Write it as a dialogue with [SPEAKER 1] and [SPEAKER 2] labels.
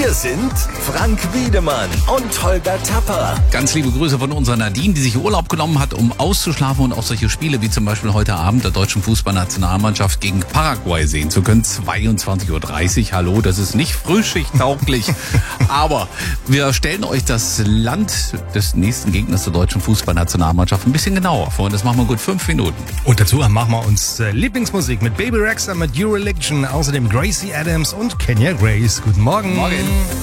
[SPEAKER 1] Hier sind Frank Wiedemann und Holger Tapper.
[SPEAKER 2] Ganz liebe Grüße von unserer Nadine, die sich Urlaub genommen hat, um auszuschlafen und auch solche Spiele wie zum Beispiel heute Abend der deutschen Fußballnationalmannschaft gegen Paraguay sehen zu können. 22:30 Uhr. Hallo, das ist nicht frühschichttauglich. Aber wir stellen euch das Land des nächsten Gegners der deutschen Fußballnationalmannschaft ein bisschen genauer vor. Und das machen wir gut 5 Minuten.
[SPEAKER 3] Und dazu machen wir uns Lieblingsmusik mit Baby Rexha, mit Your Religion, außerdem Gracie Adams und Kenya Grace. Guten Morgen.
[SPEAKER 2] Morgen.